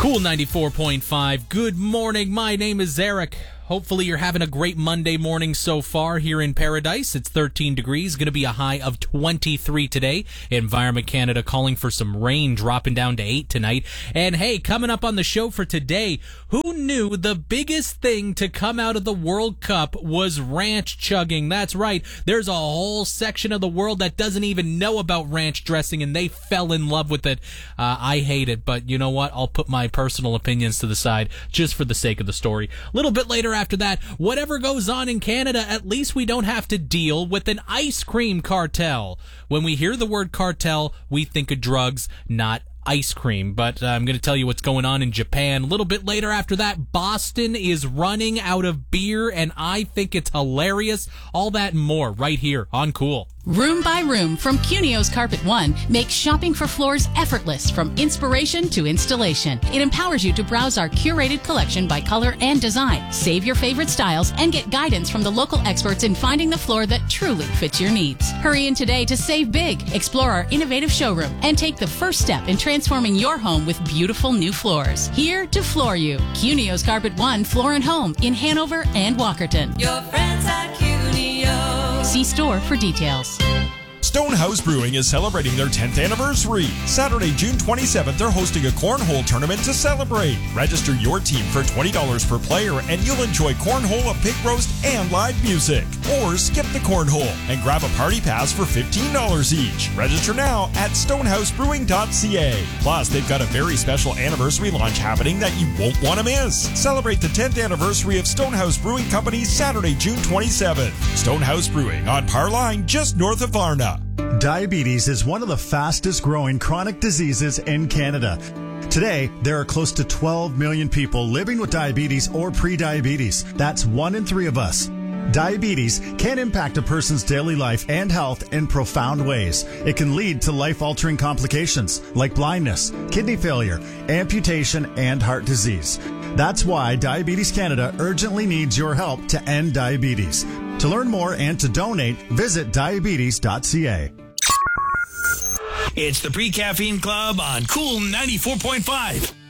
Cool 94.5. Good morning. My name is Eric. Hopefully you're having a great Monday morning so far here in Paradise. It's 13 degrees, going to be a high of 23 today. Environment Canada calling for some rain, dropping down to 8 tonight. And hey, coming up on the show for today, who knew the biggest thing to come out of the World Cup was ranch chugging? That's right. There's a whole section of the world that doesn't even know about ranch dressing, and they fell in love with it. I hate it, but you know what? I'll put my personal opinions to the side just for the sake of the story. A little bit later after that, whatever goes on in Canada, at least we don't have to deal with an ice cream cartel. When we hear the word cartel, we think of drugs, not ice cream. But I'm going to tell you what's going on in Japan. A little bit later after that, Boston is running out of beer, and I think it's hilarious. All that and more right here on Cool. Room by room from Cunio's Carpet One makes shopping for floors effortless from inspiration to installation. It empowers you to browse our curated collection by color and design, save your favorite styles, and get guidance from the local experts in finding the floor that truly fits your needs. Hurry in today to save big, explore our innovative showroom, and take the first step in transforming your home with beautiful new floors. Here to floor you. Cunio's Carpet One Floor and Home in Hanover and Walkerton. Your friends at Cunio. See store for details. Stonehouse Brewing is celebrating their 10th anniversary. Saturday, June 27th, they're hosting a cornhole tournament to celebrate. Register your team for $20 per player and you'll enjoy cornhole, a pig roast, and live music. Or skip the cornhole and grab a party pass for $15 each. Register now at stonehousebrewing.ca. Plus, they've got a very special anniversary launch happening that you won't want to miss. Celebrate the 10th anniversary of Stonehouse Brewing Company Saturday, June 27th. Stonehouse Brewing on Par Line, just north of Varna. Diabetes is one of the fastest growing chronic diseases in Canada. Today, there are close to 12 million people living with diabetes or prediabetes. That's 1 in 3 of us. Diabetes can impact a person's daily life and health in profound ways. It can lead to life-altering complications like blindness, kidney failure, amputation, and heart disease. That's why Diabetes Canada urgently needs your help to end diabetes. To learn more and to donate, visit diabetes.ca. It's the Pre-Caffeine Club on Cool 94.5.